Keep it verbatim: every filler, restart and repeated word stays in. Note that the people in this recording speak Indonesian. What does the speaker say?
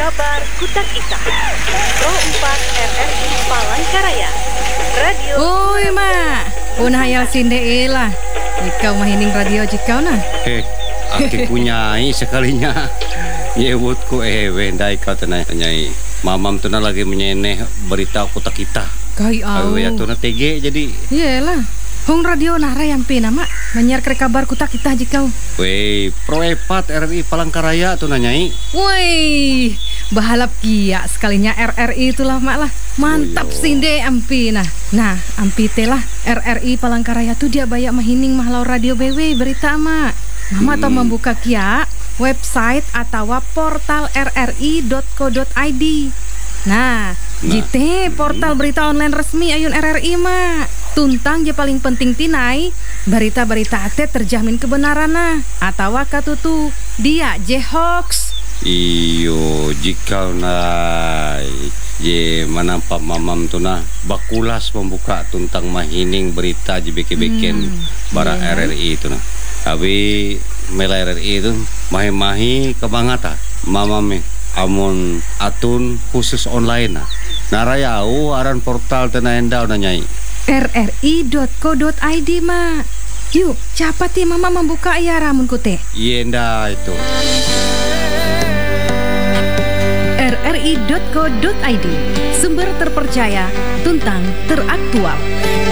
Kabar Kutak Ita Pro empat R R I Palangkaraya Radio. Oi mak, pun hayal sinde lah. Ikau mahining radio jikau nah. Eh, aku punyai sekalinya. Nyebutku eh wendai kau tenai nyai. Mamam tu lagi menyeneh berita Kutak Ita. Kai au. Ya tu na T G jadi. Iyalah. Hong radio nara yang pina mak menyiar ke kabar Kutak Ita jikau. Wei, Pro empat R R I Palangkaraya tu nyai. Woi, bahalap kia sekalinya R R I itulah mak lah. Mantap oh, sinde ampi nah. Nah, ampi telah R R I Palangkaraya tu dia banyak mahining mahlau radio B W berita mak. Mama hmm. tau membuka kia website atau portal r r i dot co dot i d. Nah, nah. jite portal berita online resmi ayun R R I mak. Tuntang je paling penting tinai berita-berita ate terjamin kebenaran nah atau katutu dia je hoax. Iyo jika nai je manampak mamam tu nah bakulas membuka tuntang mahining berita je beken-beken hmm, bara yeah. R R I tu nah. Abi mela R R I tu mahi-mahi kebangata mamam amun atun khusus online nah. Narayau aran portal tena endau na nyai. r r i dot co dot i d mak. Yuk, cepat ya mama membuka ya ramun kute. Yenda itu. r r i dot co dot i d, sumber terpercaya, tuntang teraktual.